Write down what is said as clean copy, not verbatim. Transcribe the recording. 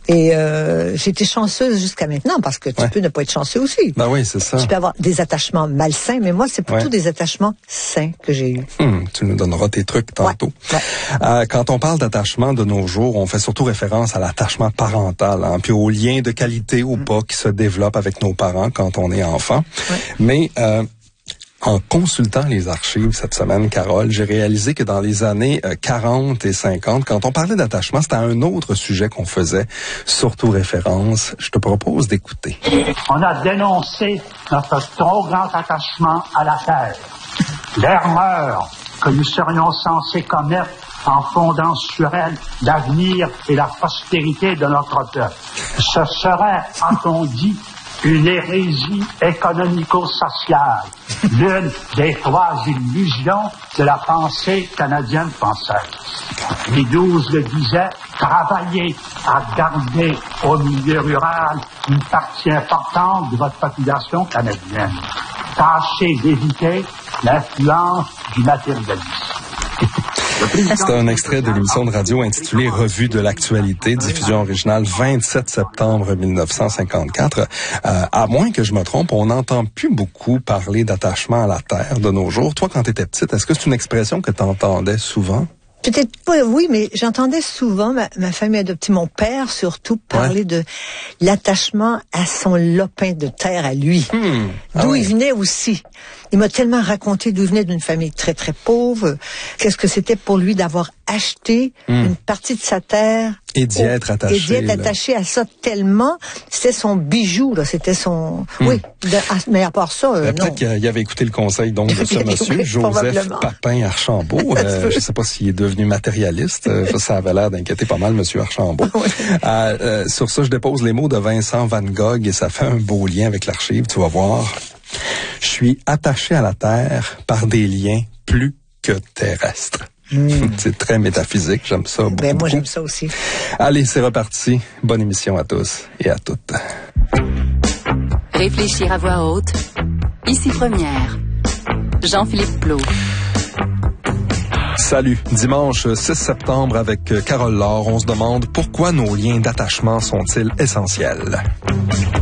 Et j'ai été chanceuse jusqu'à maintenant, parce que tu peux ne pas être chanceux aussi. Ben oui, c'est ça. Tu peux avoir des attachements malsains, mais moi, c'est plutôt des attachements sains que j'ai eus. Tu nous donneras tes trucs tantôt. Ouais. Quand on parle d'attachement de nos jours, on fait surtout référence à l'attachement parental, puis au lien de qualité ou pas qui se développe avec nos parents quand on est enfant. Ouais. Mais en consultant les archives cette semaine, Carole, j'ai réalisé que dans les années 40 et 50, quand on parlait d'attachement, c'était un autre sujet qu'on faisait surtout référence. Je te propose d'écouter. On a dénoncé notre trop grand attachement à la terre, l'erreur que nous serions censés commettre en fondant sur elle l'avenir et la prospérité de notre peuple. Ce serait, a-t-on dit, une hérésie économico-sociale, l'une des trois illusions de la pensée canadienne française. Les 12 le disaient, travaillez à garder au milieu rural une partie importante de votre population canadienne. Tâchez d'éviter l'influence du matérialisme. C'est un extrait de l'émission de radio intitulée Revue de l'actualité, diffusion originale 27 septembre 1954. À moins que je me trompe, on n'entend plus beaucoup parler d'attachement à la terre de nos jours. Toi, quand tu étais petite, est-ce que c'est une expression que tu entendais souvent? Peut-être pas, oui, mais j'entendais souvent ma famille adoptive, mon père surtout, parler de l'attachement à son lopin de terre à lui. D'où il venait aussi. Il m'a tellement raconté d'où il venait, d'une famille très, très pauvre. Qu'est-ce que c'était pour lui d'avoir acheté une partie de sa terre. Et d'y être attaché. Et d'y être attaché à ça tellement. C'était son bijou, là. C'était son... Oui. Mais à part ça, non. Peut-être qu'il avait écouté le conseil, donc, de ce monsieur, Joseph Papin Archambault. Je ne sais pas s'il est devenu matérialiste. Ça avait l'air d'inquiéter pas mal monsieur Archambault. Sur ça, je dépose les mots de Vincent Van Gogh et ça fait un beau lien avec l'archive. Tu vas voir. Je suis attaché à la terre par des liens plus que terrestres. C'est très métaphysique, j'aime ça beaucoup. Moi, j'aime ça aussi. Allez, c'est reparti. Bonne émission à tous et à toutes. Réfléchir à voix haute. Ici Première. Jean-Philippe Plault. Salut. Dimanche 6 septembre avec Carole Laure, on se demande pourquoi nos liens d'attachement sont-ils essentiels.